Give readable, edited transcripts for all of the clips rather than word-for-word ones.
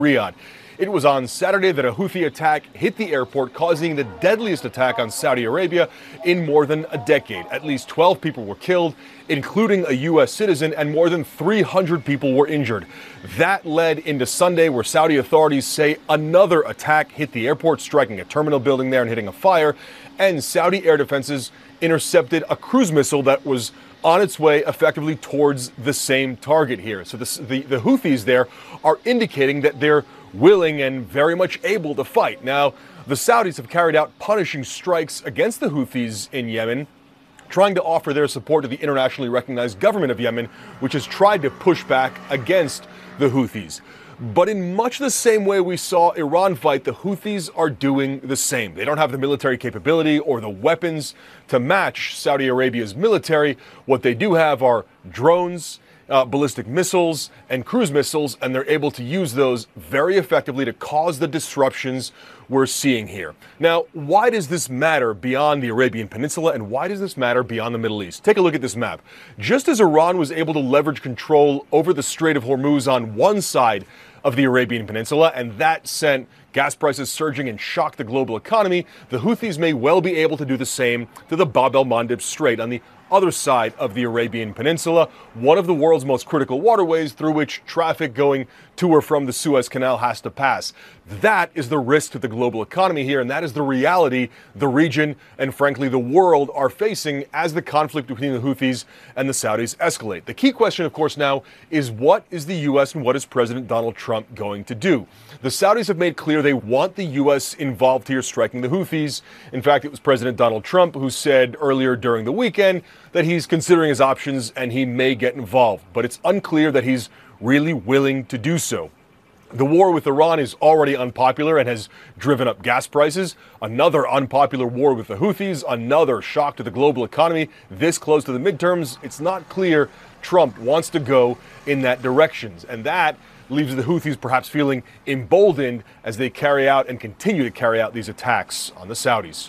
Riyadh. It was on Saturday that a Houthi attack hit the airport, causing the deadliest attack on Saudi Arabia in more than a decade. At least 12 people were killed, including a U.S. citizen, and more than 300 people were injured. That led into Sunday, where Saudi authorities say another attack hit the airport, striking a terminal building there and hitting a fire. And Saudi air defenses intercepted a cruise missile that was on its way effectively towards the same target here. So the Houthis there are indicating that they're willing and very much able to fight. Now, the Saudis have carried out punishing strikes against the Houthis in Yemen, trying to offer their support to the internationally recognized government of Yemen, which has tried to push back against the Houthis. But in much the same way we saw Iran fight, the Houthis are doing the same. They don't have the military capability or the weapons to match Saudi Arabia's military. What they do have are drones, ballistic missiles, and cruise missiles, and they're able to use those very effectively to cause the disruptions we're seeing here. Now, why does this matter beyond the Arabian Peninsula, and why does this matter beyond the Middle East? Take a look at this map. Just as Iran was able to leverage control over the Strait of Hormuz on one side of the Arabian Peninsula, and that sent gas prices surging and shocked the global economy, the Houthis may well be able to do the same to the Bab el-Mandeb Strait on the other side of the Arabian Peninsula, one of the world's most critical waterways through which traffic going to or from the Suez Canal has to pass. That is the risk to the global economy here, and that is the reality the region and, frankly, the world are facing as the conflict between the Houthis and the Saudis escalate. The key question, of course, now is what is the U.S. and what is President Donald Trump going to do? The Saudis have made clear they want the U.S. involved here striking the Houthis. In fact, it was President Donald Trump who said earlier during the weekend that he's considering his options and he may get involved, but it's unclear that he's really willing to do so. The war with Iran is already unpopular and has driven up gas prices. Another unpopular war with the Houthis, another shock to the global economy. This close to the midterms, it's not clear Trump wants to go in that direction. And that leaves the Houthis perhaps feeling emboldened as they carry out and continue to carry out these attacks on the Saudis.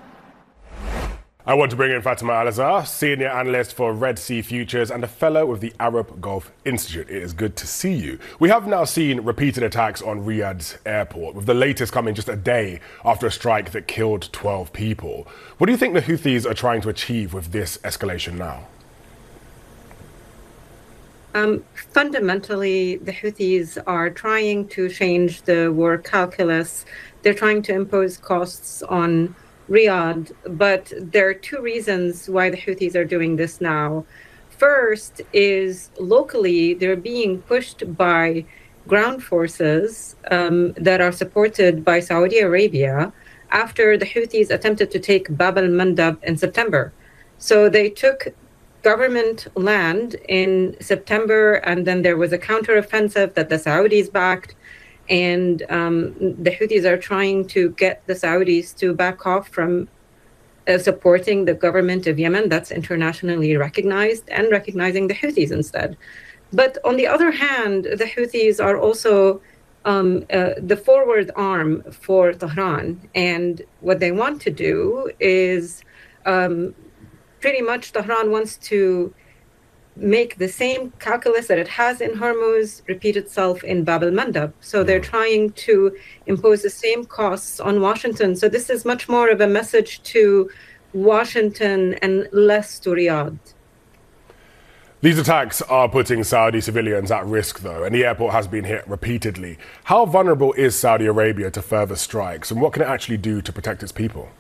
I want to bring in Fatima Al-Azhar, senior analyst for Red Sea Futures and a fellow with the Arab Gulf Institute. It is good to see you. We have now seen repeated attacks on Riyadh's airport, with the latest coming just a day after a strike that killed 12 people. What do you think the Houthis are trying to achieve with this escalation now? Fundamentally, the Houthis are trying to change the war calculus. They're trying to impose costs on Riyadh, but there are two reasons why the Houthis are doing this now. First is locally, they're being pushed by ground forces that are supported by Saudi Arabia after the Houthis attempted to take Bab el-Mandeb in September. So they took government land in September, and then there was a counteroffensive that the Saudis backed. And the Houthis are trying to get the Saudis to back off from supporting the government of Yemen that's internationally recognized and recognizing the Houthis instead. But on the other hand, the Houthis are also the forward arm for Tehran. And what they want to do is pretty much Tehran wants to make the same calculus that it has in Hormuz repeat itself in Bab el-Mandeb. So they're trying to impose the same costs on Washington. So this is much more of a message to Washington and less to Riyadh. These attacks are putting Saudi civilians at risk, though, and the airport has been hit repeatedly. How vulnerable is Saudi Arabia to further strikes, and what can it actually do to protect its people?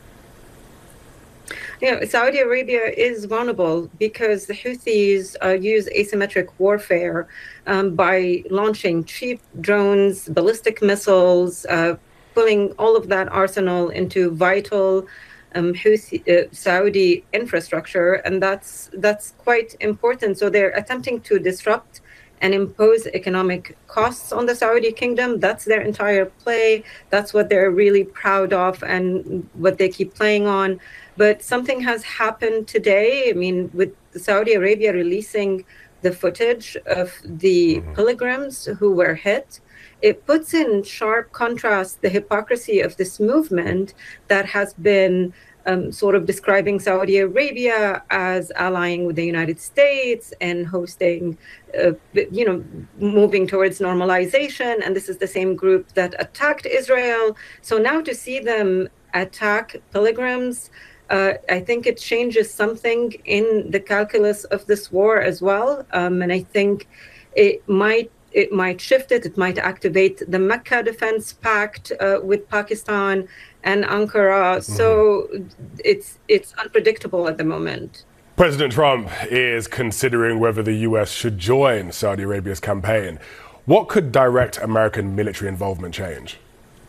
Saudi Arabia is vulnerable because the Houthis use asymmetric warfare by launching cheap drones, ballistic missiles, pulling all of that arsenal into vital Saudi infrastructure, and that's quite important. So they're attempting to disrupt and impose economic costs on the Saudi kingdom. That's their entire play. That's what they're really proud of and what they keep playing on. But something has happened today. I mean, with Saudi Arabia releasing the footage of the pilgrims who were hit, it puts in sharp contrast the hypocrisy of this movement that has been sort of describing Saudi Arabia as allying with the United States and hosting, moving towards normalization. And this is the same group that attacked Israel. So now to see them attack pilgrims, I think it changes something in the calculus of this war as well. And I think it might shift it. It might activate the Mecca Defense Pact with Pakistan and Ankara. So it's unpredictable at the moment. President Trump is considering whether the US should join Saudi Arabia's campaign. What could direct American military involvement change?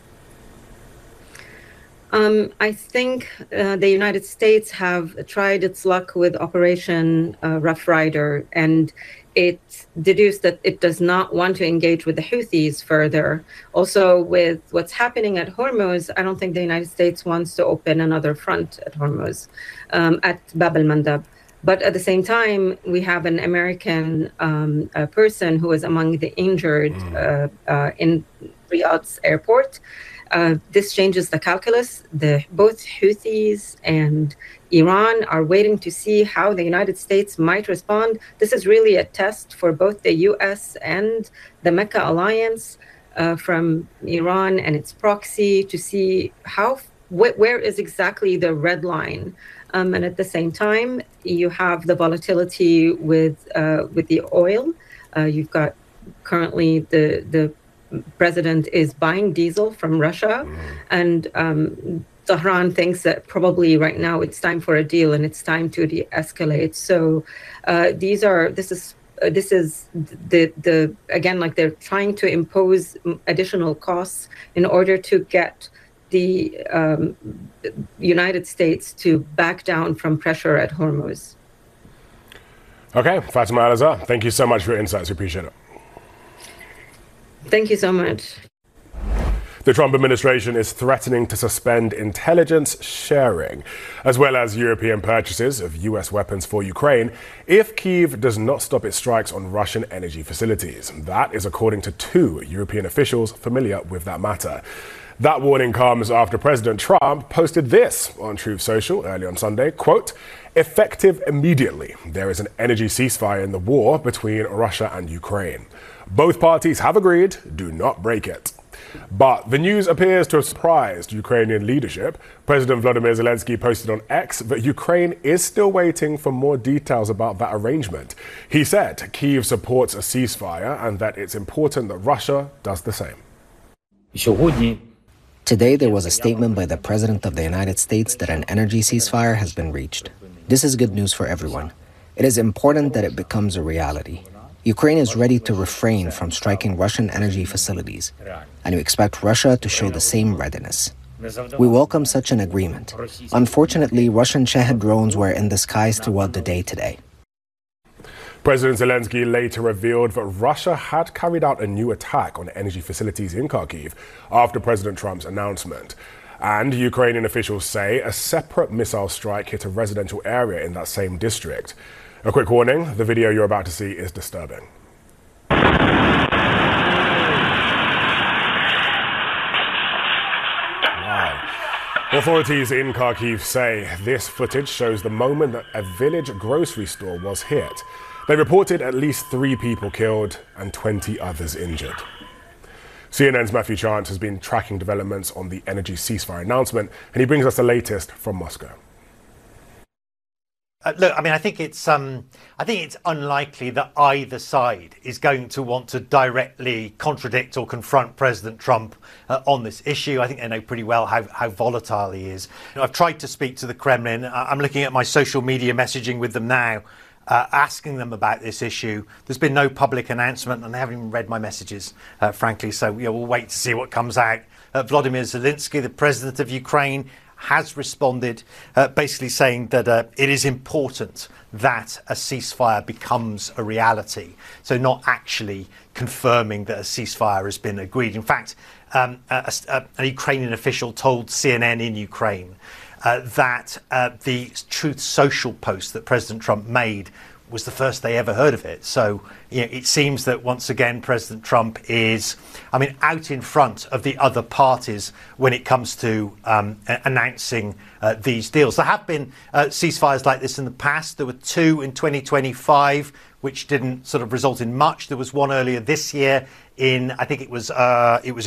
I think the United States have tried its luck with Operation Rough Rider, and it deduced that it does not want to engage with the Houthis further. Also, with what's happening at Hormuz, I don't think the United States wants to open another front at Hormuz, at Bab al-Mandab. But at the same time, we have an American person who is among the injured in Riyadh's airport. This changes the calculus. Both Houthis and Iran are waiting to see how the United States might respond. This is really a test for both the US and the Mecca alliance from Iran and its proxy to see where is exactly the red line. And at the same time, you have the volatility with the oil. You've got currently the president is buying diesel from Russia, and Tehran thinks that probably right now it's time for a deal and it's time to de-escalate. So this is the again, like, they're trying to impose additional costs in order to get the United States to back down from pressure at Hormuz. Okay, Fatima Al-Azhar, thank you so much for your insights. We appreciate it. Thank you so much. The Trump administration is threatening to suspend intelligence sharing, as well as European purchases of US weapons for Ukraine, if Kyiv does not stop its strikes on Russian energy facilities. That is according to 2 European officials familiar with that matter. That warning comes after President Trump posted this on Truth Social early on Sunday, quote, "Effective immediately, there is an energy ceasefire in the war between Russia and Ukraine. Both parties have agreed, do not break it." But the news appears to have surprised Ukrainian leadership. President Volodymyr Zelensky posted on X that Ukraine is still waiting for more details about that arrangement. He said Kyiv supports a ceasefire and that it's important that Russia does the same. Today, there was a statement by the President of the United States that an energy ceasefire has been reached. This is good news for everyone. It is important that it becomes a reality. Ukraine is ready to refrain from striking Russian energy facilities, and we expect Russia to show the same readiness. We welcome such an agreement. Unfortunately, Russian Shahed drones were in the skies throughout the day today. President Zelensky later revealed that Russia had carried out a new attack on energy facilities in Kharkiv after President Trump's announcement. And Ukrainian officials say a separate missile strike hit a residential area in that same district. A quick warning, the video you're about to see is disturbing. Wow. Authorities in Kharkiv say this footage shows the moment that a village grocery store was hit. They reported at least 3 people killed and 20 others injured. CNN's Matthew Chance has been tracking developments on the energy ceasefire announcement, and he brings us the latest from Moscow. Look, I mean, I think it's unlikely that either side is going to want to directly contradict or confront President Trump on this issue. I think they know pretty well how volatile he is. I've tried to speak to the Kremlin. I'm looking at my social media messaging with them now, asking them about this issue. There's been no public announcement, and they haven't even read my messages, frankly. So we'll wait to see what comes out. Volodymyr Zelensky, the president of Ukraine, has responded, basically saying that it is important that a ceasefire becomes a reality. So not actually confirming that a ceasefire has been agreed. In fact, an Ukrainian official told CNN in Ukraine that the Truth Social post that President Trump made was the first they ever heard of it. So it seems that once again President Trump is, out in front of the other parties when it comes to announcing these deals. There have been ceasefires like this in the past. There were 2 in 2025, which didn't sort of result in much. There was one earlier this year I think it was